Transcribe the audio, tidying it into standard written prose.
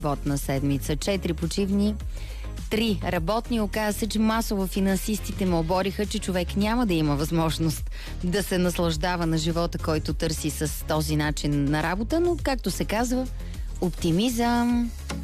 работна седмица. 4 почивни, 3 работни. Оказа се, че масово финансистите ме обориха, че човек няма да има възможност да се наслаждава на живота, който търси с този начин на работа, но както се казва, оптимизъм.